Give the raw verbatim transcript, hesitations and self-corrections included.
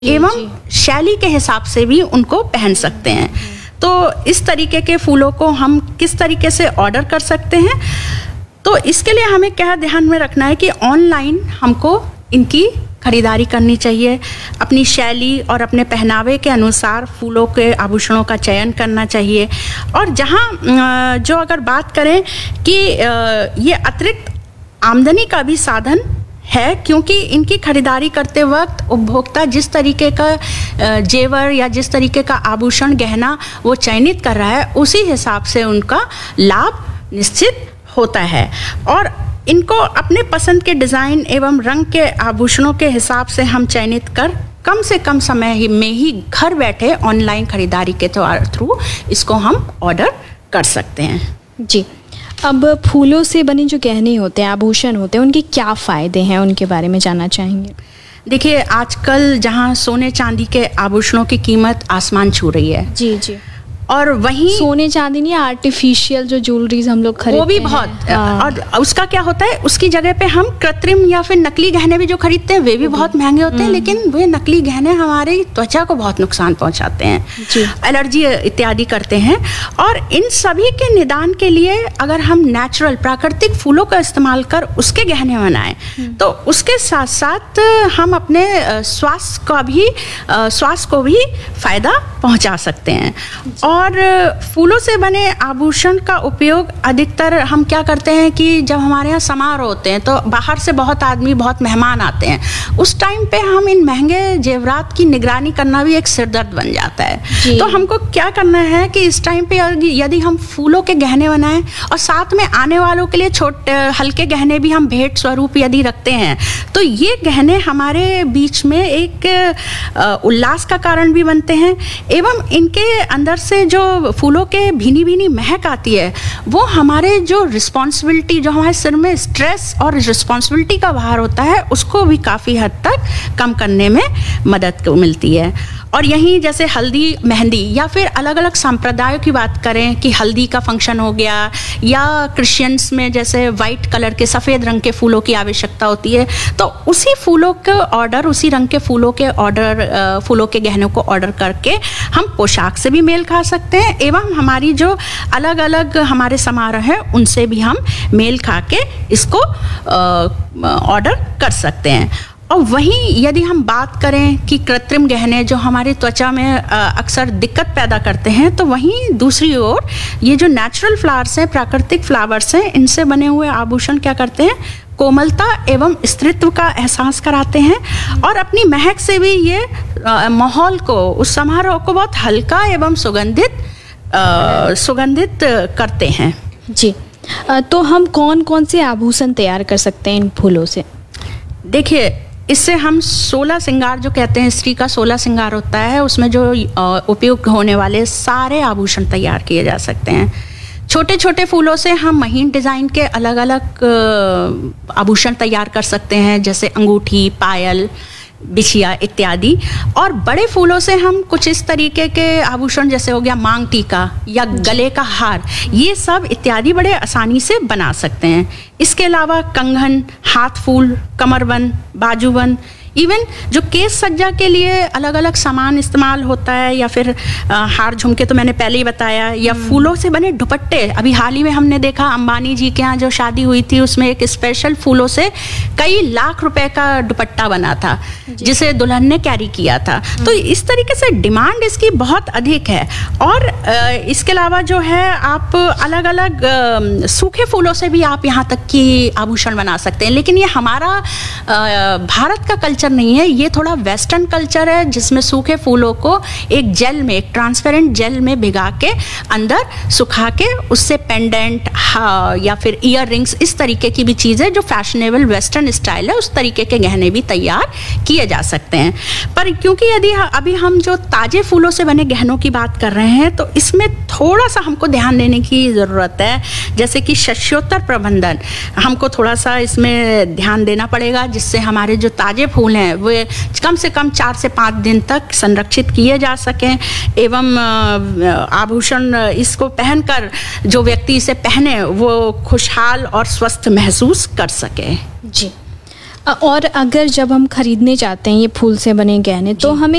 एवं शैली के हिसाब से भी उनको पहन सकते हैं। तो इस तरीके के फूलों को हम किस तरीके से ऑर्डर कर सकते हैं, तो इसके लिए हमें क्या ध्यान में रखना है कि ऑनलाइन हमको इनकी खरीदारी करनी चाहिए। अपनी शैली और अपने पहनावे के अनुसार फूलों के आभूषणों का चयन करना चाहिए। और जहाँ जो अगर बात करें कि ये अतिरिक्त आमदनी का भी साधन है, क्योंकि इनकी खरीदारी करते वक्त उपभोक्ता जिस तरीके का जेवर या जिस तरीके का आभूषण गहना वो चयनित कर रहा है, उसी हिसाब से उनका लाभ निश्चित होता है। और इनको अपने पसंद के डिज़ाइन एवं रंग के आभूषणों के हिसाब से हम चयनित कर कम से कम समय में ही घर बैठे ऑनलाइन खरीदारी के थ्रू इसको हम ऑर्डर कर सकते हैं। जी, अब फूलों से बने जो गहने होते हैं, आभूषण होते हैं, उनके क्या फ़ायदे हैं, उनके बारे में जानना चाहेंगे। देखिए, आजकल जहाँ सोने चांदी के आभूषणों की कीमत आसमान छू रही है। जी जी। और वहीं सोने चांदी नहीं, आर्टिफिशियल जो ज्वेलरीज हम लोग खरीदते हैं, वो भी बहुत हाँ। और उसका क्या होता है, उसकी जगह पे हम कृत्रिम या फिर नकली गहने भी जो खरीदते हैं वे भी बहुत महंगे होते हैं, लेकिन वे नकली गहने हमारी त्वचा को बहुत नुकसान पहुंचाते हैं, एलर्जी इत्यादि करते हैं। और इन सभी के निदान के लिए अगर हम नेचुरल प्राकृतिक फूलों का इस्तेमाल कर उसके गहने बनाएं, तो उसके साथ साथ हम अपने स्वास्थ्य का भी स्वास्थ्य को भी फायदा पहुंचा सकते हैं। और फूलों से बने आभूषण का उपयोग अधिकतर हम क्या करते हैं कि जब हमारे यहाँ समारोह होते हैं तो बाहर से बहुत आदमी, बहुत मेहमान आते हैं, उस टाइम पे हम इन महंगे जेवरात की निगरानी करना भी एक सिरदर्द बन जाता है। तो हमको क्या करना है कि इस टाइम पे यदि हम फूलों के गहने बनाएं और साथ में आने वालों के लिए छोटे हल्के गहने भी हम भेंट स्वरूप यदि रखते हैं, तो ये गहने हमारे बीच में एक उल्लास का कारण भी बनते हैं। एवं इनके अंदर से जो फूलों के भीनी भीनी महक आती है, वो हमारे जो रिस्पॉन्सिबिलिटी, जो हमारे सिर में स्ट्रेस और रिस्पॉन्सिबिलिटी का भार होता है, उसको भी काफ़ी हद तक कम करने में मदद मिलती है। और यहीं जैसे हल्दी, मेहंदी या फिर अलग अलग संप्रदायों की बात करें कि हल्दी का फंक्शन हो गया, या क्रिश्चियंस में जैसे वाइट कलर के सफ़ेद रंग के फूलों की आवश्यकता होती है, तो उसी फूलों के ऑर्डर, उसी रंग के फूलों के ऑर्डर, फूलों के गहनों को ऑर्डर करके हम पोशाक से भी मेल खा सकते हैं, एवं हमारी जो अलग अलग हमारे समारोह हैं उनसे भी हम मेल खा के इसको ऑर्डर कर सकते हैं। और वहीं यदि हम बात करें कि कृत्रिम गहने जो हमारी त्वचा में अक्सर दिक्कत पैदा करते हैं, तो वहीं दूसरी ओर ये जो नेचुरल फ्लावर्स हैं, प्राकृतिक फ्लावर्स हैं, इनसे बने हुए आभूषण क्या करते हैं, कोमलता एवं स्त्रीत्व का एहसास कराते हैं। और अपनी महक से भी ये माहौल को, उस समारोह को बहुत हल्का एवं सुगंधित सुगंधित करते हैं। जी, तो हम कौन कौन से आभूषण तैयार कर सकते हैं इन फूलों से? देखिए, इससे हम सोलह श्रृंगार जो कहते हैं, स्त्री का सोलह श्रृंगार होता है, उसमें जो उपयोग होने वाले सारे आभूषण तैयार किए जा सकते हैं। छोटे छोटे फूलों से हम महीन डिज़ाइन के अलग अलग आभूषण तैयार कर सकते हैं, जैसे अंगूठी, पायल, बिछिया इत्यादि। और बड़े फूलों से हम कुछ इस तरीके के आभूषण, जैसे हो गया मांग टीका या गले का हार, ये सब इत्यादि बड़े आसानी से बना सकते हैं। इसके अलावा कंगन, हाथ फूल, कमरबंद, बाजूबंद, इवन जो केस सज्जा के लिए अलग अलग सामान इस्तेमाल होता है, या फिर आ, हार झुमके तो मैंने पहले ही बताया, या फूलों से बने दुपट्टे। अभी हाल ही में हमने देखा अंबानी जी के यहाँ जो शादी हुई थी, उसमें एक स्पेशल फूलों से कई लाख रुपए का दुपट्टा बना था, जिसे दुल्हन ने कैरी किया था। तो इस तरीके से डिमांड इसकी बहुत अधिक है। और आ, इसके अलावा जो है, आप अलग अलग आ, सूखे फूलों से भी आप यहाँ तक कि आभूषण बना सकते हैं। लेकिन ये हमारा आ, भारत का कल्चर नहीं है, ये थोड़ा वेस्टर्न कल्चर है, जिसमें सूखे फूलों को एक जेल में, एक ट्रांसपेरेंट जेल में भिगा के अंदर सुखा के उससे पेंडेंट या फिर ईयर रिंग्स, इस तरीके की भी चीज़ें जो फैशनेबल वेस्टर्न स्टाइल है, उस तरीके के गहने भी तैयार किए जा सकते हैं। पर क्योंकि यदि अभी हम जो ताजे फूलों से बने गहनों की बात कर रहे हैं, तो इसमें थोड़ा सा हमको ध्यान देने की ज़रूरत है, जैसे कि शस्योत्तर प्रबंधन, हमको थोड़ा सा इसमें ध्यान देना पड़ेगा, जिससे हमारे जो ताजे फूल हैं वे कम से कम चार से पाँच दिन तक संरक्षित किए जा सकें, एवं आभूषण इसको पहनकर जो व्यक्ति इसे पहने वो खुशहाल और स्वस्थ महसूस कर सके। जी, और अगर जब हम खरीदने जाते हैं ये फूल से बने गहने तो हमें